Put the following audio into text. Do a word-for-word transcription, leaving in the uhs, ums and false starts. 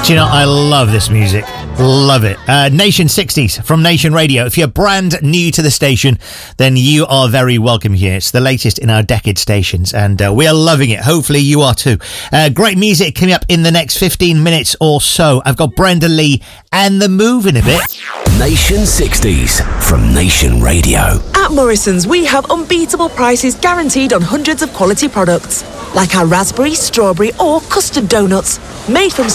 Do you know, I love this music. Love it. Uh, Nation sixties from Nation Radio. If you're brand new to the station, then you are very welcome here. It's the latest in our Decade stations, and uh, we are loving it. Hopefully you are too. Uh, great music coming up in the next fifteen minutes or so. I've got Brenda Lee and The Move in a bit. Nation sixties from Nation Radio. At Morrison's, we have unbeatable prices guaranteed on hundreds of quality products, like our raspberry, strawberry or custard donuts, made from